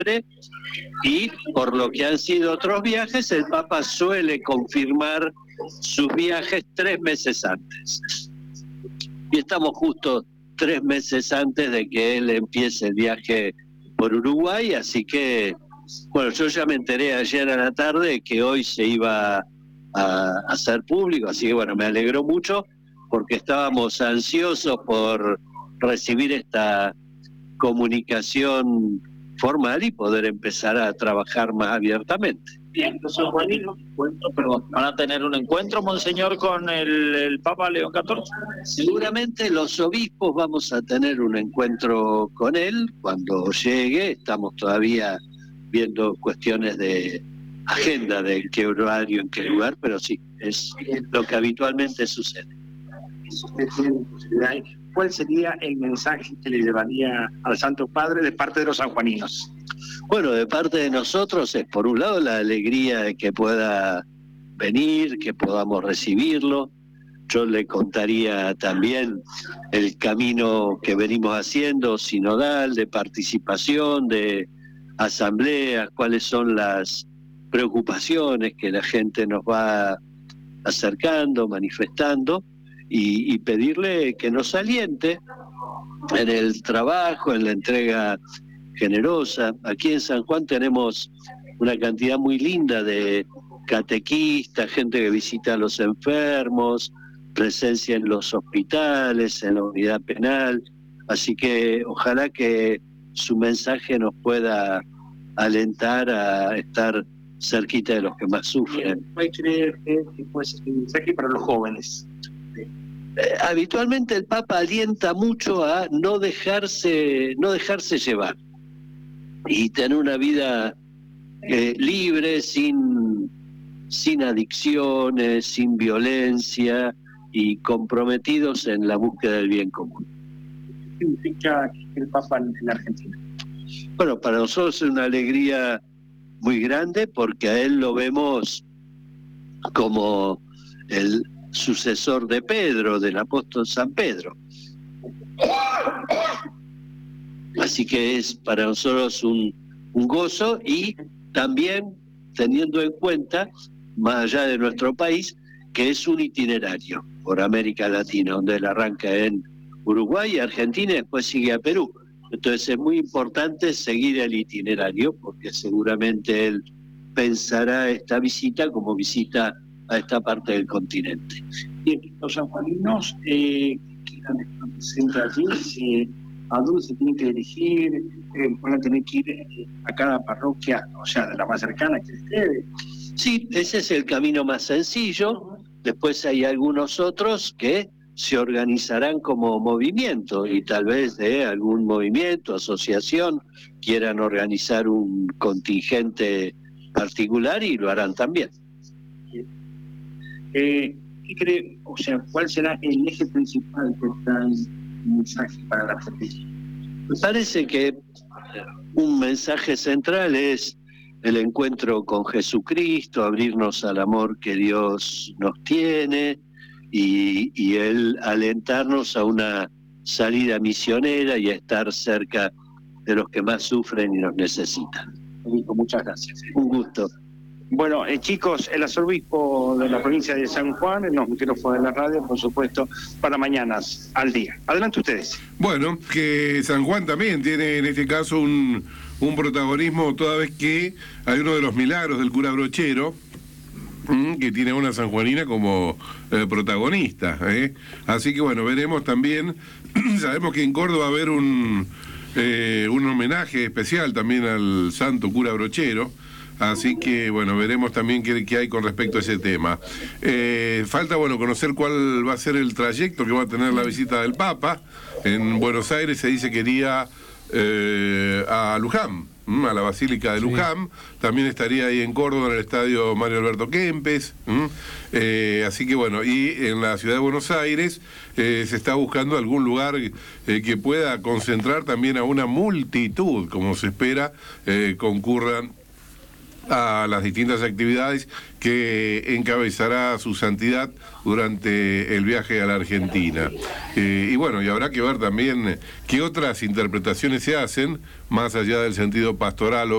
y por lo que han sido otros viajes, el Papa suele confirmar sus viajes 3 meses antes. Y estamos justo 3 meses antes de que él empiece el viaje por Uruguay, así que, bueno, yo ya me enteré ayer a la tarde que hoy se iba a hacer público, así que bueno, me alegró mucho porque estábamos ansiosos por recibir esta comunicación formal y poder empezar a trabajar más abiertamente. Bien, los sanjuaninos, perdón, ¿van a tener un encuentro, monseñor, con el Papa León XIV? Seguramente los obispos vamos a tener un encuentro con él cuando llegue. Estamos todavía viendo cuestiones de agenda, de qué horario, en qué lugar, pero sí, es lo que habitualmente sucede. Si usted tiene posibilidad, ¿cuál sería el mensaje que le llevaría al Santo Padre de parte de los sanjuaninos? Bueno, de parte de nosotros es, por un lado, la alegría de que pueda venir, que podamos recibirlo. Yo le contaría también el camino que venimos haciendo, sinodal, de participación, de asambleas, cuáles son las preocupaciones que la gente nos va acercando, manifestando, y pedirle que nos aliente en el trabajo, en la entrega generosa. Aquí en San Juan tenemos una cantidad muy linda de catequistas, gente que visita a los enfermos, presencia en los hospitales, en la unidad penal, así que ojalá que su mensaje nos pueda alentar a estar cerquita de los que más sufren. ¿Puede creer que puede ser un mensaje para los jóvenes? Habitualmente el Papa alienta mucho a no dejarse llevar y tener una vida libre, sin adicciones, sin violencia y comprometidos en la búsqueda del bien común. ¿Qué significa el Papa en la Argentina? Bueno, para nosotros es una alegría muy grande porque a él lo vemos como el sucesor de Pedro, del apóstol San Pedro. Así que es para nosotros un gozo, y también teniendo en cuenta, más allá de nuestro país, que es un itinerario por América Latina, donde él arranca en Uruguay, Argentina y después sigue a Perú. Entonces es muy importante seguir el itinerario porque seguramente él pensará esta visita como visita a esta parte del continente. Bien, los sanjuaninos que quieran estar presentes allí, ¿a dónde se tienen que dirigir? ¿Van a tener que ir a cada parroquia, o sea, de la más cercana que esté? Sí, ese es el camino más sencillo. Después hay algunos otros que se organizarán como movimiento y tal vez de algún movimiento, asociación, quieran organizar un contingente particular y lo harán también. ¿Qué cree, o sea, cuál será el eje principal que trae el mensaje para la Argentina? Me parece que un mensaje central es el encuentro con Jesucristo, abrirnos al amor que Dios nos tiene y el alentarnos a una salida misionera y a estar cerca de los que más sufren y nos necesitan. Muchas gracias. Un gusto. Bueno, chicos, el arzobispo de la provincia de San Juan, en los micrófonos de la radio, por supuesto, para Mañanas al Día. Adelante ustedes. Bueno, que San Juan también tiene en este caso un protagonismo, toda vez que hay uno de los milagros del cura Brochero, que tiene a una sanjuanina como protagonista. Así que bueno, veremos también, sabemos que en Córdoba va a haber un homenaje especial también al santo cura Brochero. Así que, bueno, veremos también qué hay con respecto a ese tema. Falta, bueno, conocer cuál va a ser el trayecto que va a tener la visita del Papa. En Buenos Aires se dice que iría a Luján, a la Basílica de Luján. También estaría ahí en Córdoba, en el estadio Mario Alberto Kempes. Así que, bueno, y en la ciudad de Buenos Aires se está buscando algún lugar que pueda concentrar también a una multitud, como se espera, concurran a las distintas actividades que encabezará su santidad durante el viaje a la Argentina. Y bueno, y habrá que ver también qué otras interpretaciones se hacen, más allá del sentido pastoral